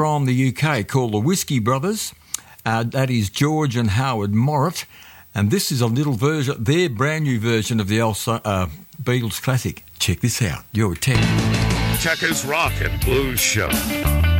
from the UK called the Whiskey Brothers. That is George and Howard Morritt. And this is a little version, their brand new version of the old Beatles classic. Check this out. You're 10. Checkers Rock and Blues Show.